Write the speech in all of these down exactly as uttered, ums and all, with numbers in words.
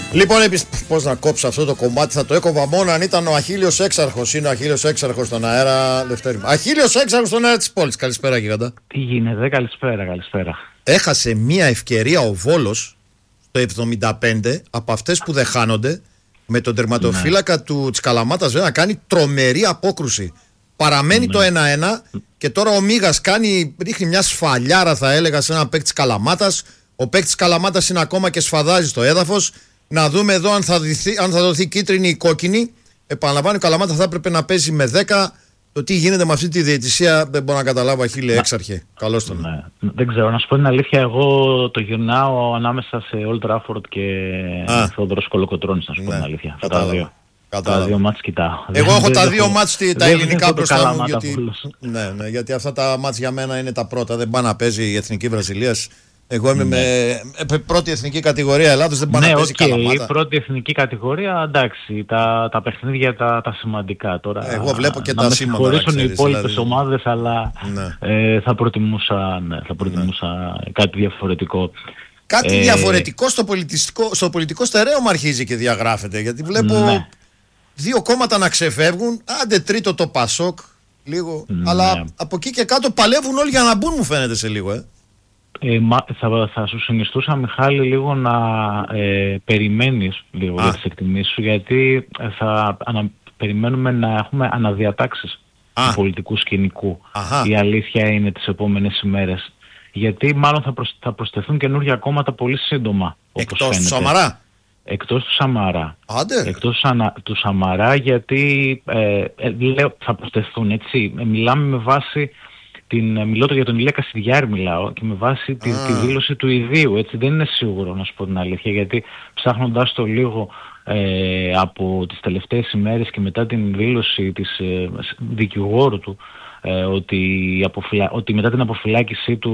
Λοιπόν, πώς να κόψω αυτό το κομμάτι, θα το έκοβα μόνο αν ήταν ο Αχίλιος Έξαρχος. Είναι ο Αχίλιος Έξαρχος στον αέρα, Δευτέρη. Αχίλιος Έξαρχος στον αέρα της πόλης. Καλησπέρα, γίγαντα. Τι γίνεται, καλησπέρα, καλησπέρα. Έχασε μία ευκαιρία ο Βόλος το εβδομήντα πέντε από αυτές που δεν χάνονται, με τον τερματοφύλακα ναι. του της Καλαμάτας να κάνει τρομερή απόκρουση. Παραμένει ναι. το ένα ένα και τώρα ο Μίγας κάνει, ρίχνει μια σφαλιάρα, θα έλεγα, σε έναν παίκτη της Καλαμάτας. Ο παίκτης της Καλαμάτας είναι ακόμα και σφαδάζει στο έδαφος. Να δούμε εδώ αν θα, δυθεί, αν θα δοθεί κίτρινη ή κόκκινη. Επαναλαμβάνω, η Καλαμάτα θα έπρεπε να παίζει με δέκα. Το τι γίνεται με αυτή τη διαιτησία δεν μπορώ να καταλάβω, Αχίλε Έξαρχε. Καλώς τον. Ναι. Δεν ξέρω, να σου πω την αλήθεια, εγώ το γυρνάω ανάμεσα σε Old Trafford και Θόδωρος Κολοκοτρώνης, να σου πω ναι. την αλήθεια. Κατάλαβα. Τα δύο, Κατάλαβα. τα δύο μάτς κοιτάω. Εγώ έχω τα δύο μάτς τα ελληνικά μπροστά μου. Γιατί... Ναι, ναι, γιατί αυτά τα μάτς για μένα είναι τα πρώτα. Δεν πάει να παίζει η Εθνική Βραζιλίας. Εγώ είμαι ναι. με πρώτη εθνική κατηγορία Ελλάδος, δεν πάει ναι, να παίζει okay, Καλαμάτα. Η πρώτη εθνική κατηγορία, εντάξει, τα, τα παιχνίδια τα, τα σημαντικά τώρα. Εγώ βλέπω και να τα σήματα. Να με συγχωρήσουν οι υπόλοιπες δηλαδή... ομάδες, αλλά ναι. ε, θα προτιμούσα, ναι, θα προτιμούσα ναι. κάτι διαφορετικό. Κάτι ε... διαφορετικό στο πολιτικό, στο πολιτικό στερέωμα αρχίζει και διαγράφεται, γιατί βλέπω ναι. δύο κόμματα να ξεφεύγουν, άντε τρίτο το Πασόκ, λίγο, ναι. αλλά από εκεί και κάτω παλεύουν όλοι για να μπουν, μου φαίνεται σε λίγο, ε. Ε, θα, θα σου συνιστούσα, Μιχάλη, λίγο να ε, περιμένεις λίγο για τις εκτιμήσεις σου, γιατί θα ανα, περιμένουμε να έχουμε αναδιατάξεις Α. του πολιτικού σκηνικού. Αχα. Η αλήθεια είναι τις επόμενες ημέρες. Γιατί μάλλον θα, προσ, θα προσθεθούν καινούργια κόμματα πολύ σύντομα. Εκτός του Σαμαρά. Εκτός του Σαμαρά. Άντε. Εκτός του Σαμαρά, γιατί ε, ε, λέω, θα προσθεθούν, έτσι. Ε, μιλάμε με βάση... Την, μιλώ για τον Ηλία Κασιδιάρη μιλάω και με βάση τη, τη δήλωση του ιδίου, έτσι δεν είναι σίγουρο να σου πω την αλήθεια, γιατί ψάχνοντας το λίγο ε, από τις τελευταίες ημέρες και μετά την δήλωση της ε, δικηγόρου του ε, ότι, αποφυλα... ότι μετά την αποφυλάκησή του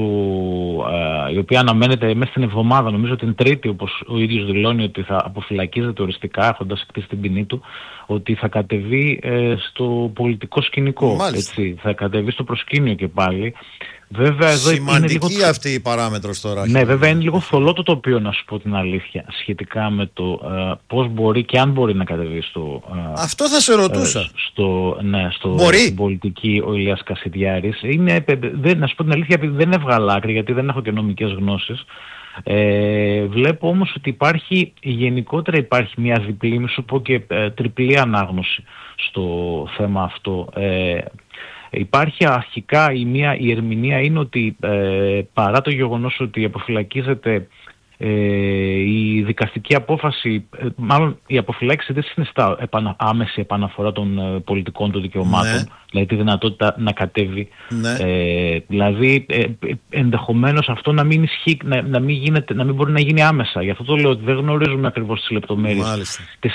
ε, η οποία αναμένεται μέσα στην εβδομάδα, νομίζω την Τρίτη, όπως ο ίδιος δηλώνει ότι θα αποφυλακίζεται οριστικά έχοντας εκτίσει την ποινή του, ότι θα κατεβεί ε, στο πολιτικό σκηνικό, έτσι, θα κατεβεί στο προσκήνιο και πάλι. Βέβαια, εδώ σημαντική είναι λίγο... αυτή η παράμετρος τώρα. Ναι, βέβαια είναι λίγο θολό το τοπίο, να σου πω την αλήθεια, σχετικά με το ε, πώς μπορεί και αν μπορεί να κατεβεί στο... Ε, Αυτό θα σε ρωτούσα. Ε, στο, ναι, στο, μπορεί. Στην πολιτική ο Ηλίας Κασιδιάρης. Είναι, δεν, να σου πω την αλήθεια, επειδή δεν έβγαλα άκρη, γιατί δεν έχω και νομικές γνώσεις. Ε, βλέπω όμως ότι υπάρχει, γενικότερα υπάρχει μια διπλή, μη σου πω και ε, τριπλή ανάγνωση στο θέμα αυτό. Ε, Υπάρχει αρχικά η μία, η ερμηνεία είναι ότι ε, παρά το γεγονός ότι αποφυλακίζεται ε, η δικαστική απόφαση, ε, μάλλον η αποφυλάκηση δεν συνιστά επανα, άμεση επαναφορά των ε, πολιτικών του δικαιωμάτων, ναι. δηλαδή τη δυνατότητα να κατέβει. Ναι. Ε, δηλαδή ε, ενδεχομένως αυτό να μην ισχύει, να, να, μην γίνεται, να μην μπορεί να γίνει άμεσα. Γι' αυτό το λέω ότι δεν γνωρίζουμε ακριβώς τις λεπτομέρειες της